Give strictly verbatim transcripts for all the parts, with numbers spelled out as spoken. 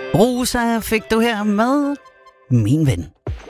Rosa fik du her med Min Ven.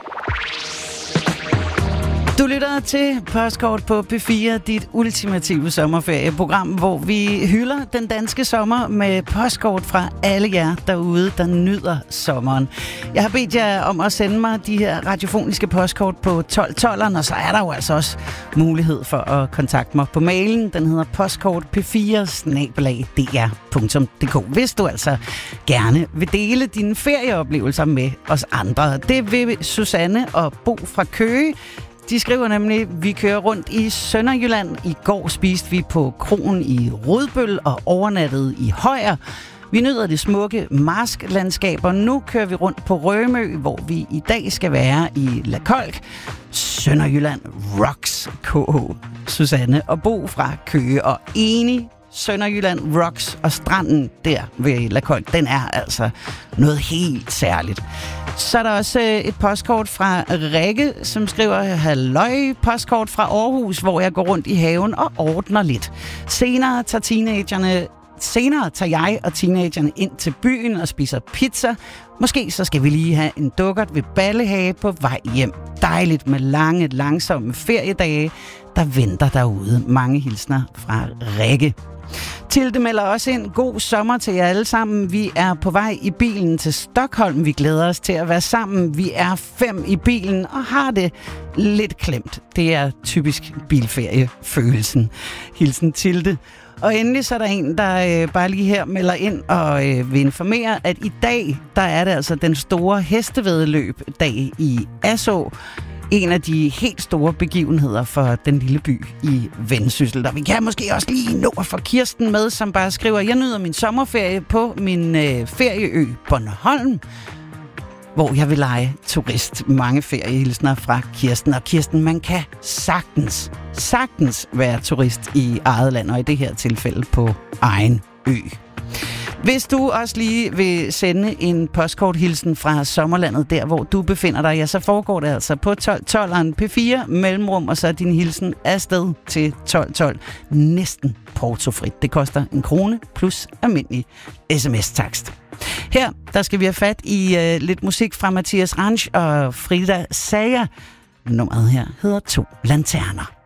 Du lytter til Postkort på P fire, dit ultimative sommerferieprogram, hvor vi hylder den danske sommer med postkort fra alle jer derude, der nyder sommeren. Jeg har bedt jer om at sende mig de her radiofoniske postkort på tolv tolveren, og så er der jo altså også mulighed for at kontakte mig på mailen. Den hedder postkort p fire snabel-a d r punktum d k, hvis du altså gerne vil dele dine ferieoplevelser med os andre. Det vil Susanne og Bo fra Køge. De skriver nemlig, vi kører rundt i Sønderjylland. I går spiste vi på kroen i Rødbøl og overnattede i Højer. Vi nyder det smukke marsklandskaber. Nu kører vi rundt på Rømø, hvor vi i dag skal være i La Kolk. Sønderjylland rocks, K H. Susanne og Bo fra Køge. Og enig, Sønderjylland rocks, og stranden der ved La Kolk, den er altså noget helt særligt. Så er der også et postkort fra Rikke, som skriver, halløj, postkort fra Aarhus, hvor jeg går rundt i haven og ordner lidt. Senere tager teenagerne Senere tager jeg og teenagerne ind til byen og spiser pizza. Måske så skal vi lige have en dukkert ved Ballehage på vej hjem. Dejligt med lange, langsomme feriedage, der venter derude. Mange hilsner fra Rikke. Tilde melder også ind, god sommer til jer alle sammen. Vi er på vej i bilen til Stockholm. Vi glæder os til at være sammen. Vi er fem i bilen og har det lidt klemt. Det er typisk bilferiefølelsen. Hilsen Tilde. Og endelig så er der en, der øh, bare lige her melder ind og øh, vil informere, at i dag, der er det altså den store hestevæddeløb-dag i Asaa. En af de helt store begivenheder for den lille by i Vendsyssel. Og vi kan måske også lige nå at få Kirsten med, som bare skriver, jeg nyder min sommerferie på min øh, ferieø Bornholm, hvor jeg vil lege turist. Mange feriehilsner fra Kirsten. Og Kirsten, man kan sagtens, sagtens være turist i eget land, og i det her tilfælde på egen ø. Hvis du også lige vil sende en postkorthilsen fra sommerlandet, der hvor du befinder dig, ja, så foregår det altså på tolv tolveren P fire mellemrum, og så er din hilsen afsted til tolv tolv. Næsten portofrit. Det koster en krone plus almindelig sms-takst. Her, der skal vi have fat i uh, lidt musik fra Mathias Ranch og Frida Sager. Nummeret her hedder To Lanterner.